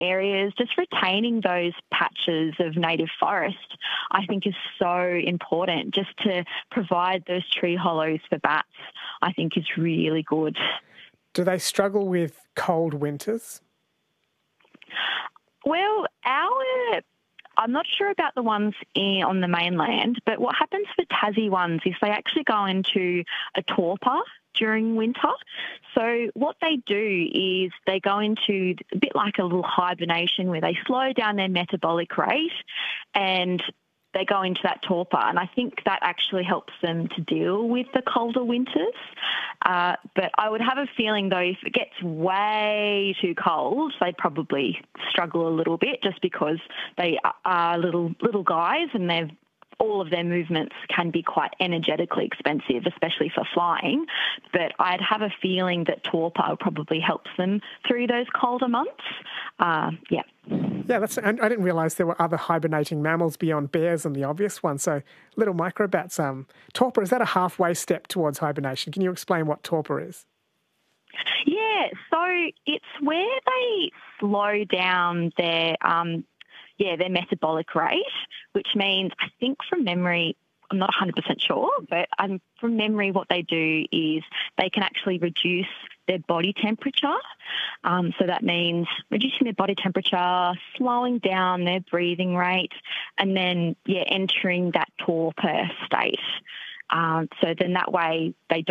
areas, just retaining those patches of native forest, I think is so important. Just to provide those tree hollows for bats, I think is really good. Do they struggle with cold winters? Well, I'm not sure about the ones on the mainland, but what happens for Tassie ones is they actually go into a torpor during winter. So what they do is they go into a bit like a little hibernation where they slow down their metabolic rate and they go into that torpor. And I think that actually helps them to deal with the colder winters. But I would have a feeling, though, if it gets way too cold, they'd probably struggle a little bit just because they are little guys and all of their movements can be quite energetically expensive, especially for flying. But I'd have a feeling that torpor probably helps them through those colder months. Yeah, I didn't realise there were other hibernating mammals beyond bears and the obvious one. So little microbats. Torpor, is that a halfway step towards hibernation? Can you explain what torpor is? Yeah, so it's where they slow down their metabolic rate, which means, I think from memory, I'm not 100% sure, but from memory what they do is they can actually reduce their body temperature. So that means reducing their body temperature, slowing down their breathing rate, and then, entering that torpor state. So then that way they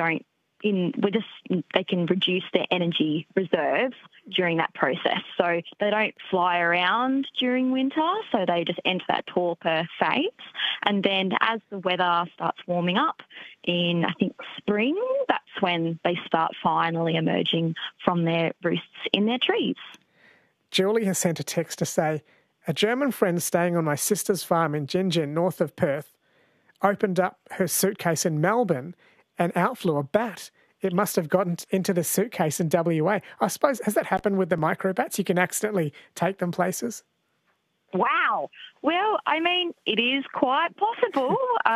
can reduce their energy reserves during that process. So they don't fly around during winter, so they just enter that torpor phase. And then as the weather starts warming up in, I think, spring, that's when they start finally emerging from their roosts in their trees. Julie has sent a text to say, a German friend staying on my sister's farm in Gingin, north of Perth, opened up her suitcase in Melbourne and out flew a bat. It must have gotten into the suitcase in WA. I suppose, has that happened with the microbats? You can accidentally take them places? Wow. Well, I mean, it is quite possible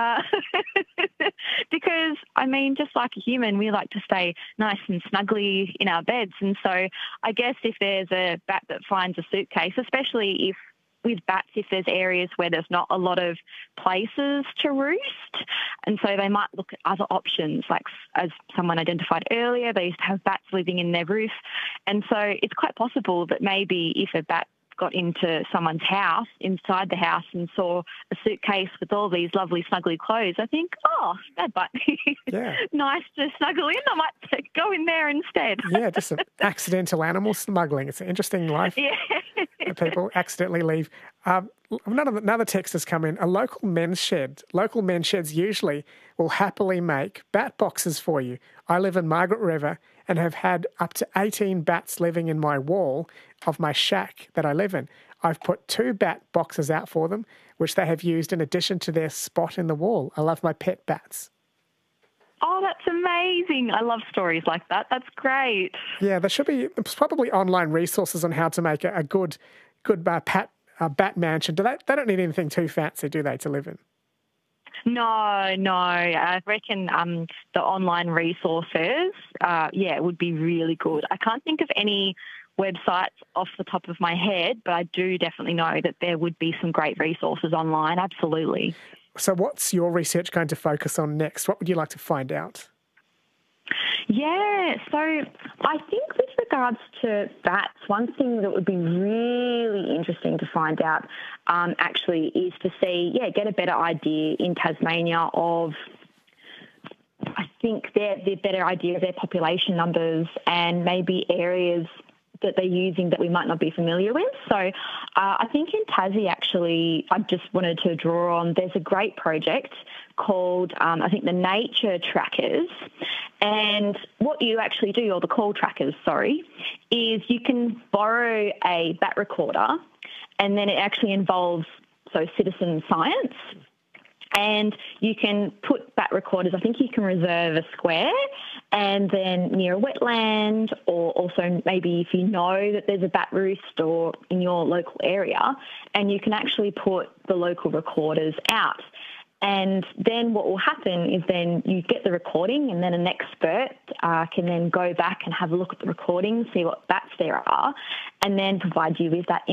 because, I mean, just like a human, we like to stay nice and snugly in our beds. And so I guess if there's a bat that finds a suitcase, especially with bats, if there's areas where there's not a lot of places to roost. And so they might look at other options, like as someone identified earlier, they used to have bats living in their roof. And so it's quite possible that maybe if a bat got into someone's house, inside the house, and saw a suitcase with all these lovely snuggly clothes, I think, that butt, nice to snuggle in. I might go in there instead. Yeah, just some accidental animal smuggling. It's an interesting life. Yeah. People accidentally leave. Another text has come in. A local men's shed. Local men's sheds usually will happily make bat boxes for you. I live in Margaret River and have had up to 18 bats living in my wall of my shack that I live in. I've put 2 bat boxes out for them, which they have used in addition to their spot in the wall. I love my pet bats. Oh, that's amazing. I love stories like that. That's great. Yeah, there's probably online resources on how to make a good bat mansion. They don't need anything too fancy, do they, to live in? No. I reckon the online resources, would be really good. I can't think of any websites off the top of my head, but I do definitely know that there would be some great resources online, absolutely. So what's your research going to focus on next? What would you like to find out? Yeah, so I think with regards to bats, one thing that would be really interesting to find out actually is to get a better idea in Tasmania of, I think, their better idea of their population numbers and maybe areas that they're using that we might not be familiar with. So I think in Tassie, actually, I just wanted to draw on, there's a great project called, I think, the Nature Trackers. And what you actually do, or the Call Trackers, is you can borrow a bat recorder, and then it actually involves citizen science. And you can put bat recorders, I think you can reserve a square and then near a wetland, or also maybe if you know that there's a bat roost or in your local area, and you can actually put the local recorders out. And then what will happen is then you get the recording, and then an expert can then go back and have a look at the recording, see what bats there are, and then provide you with that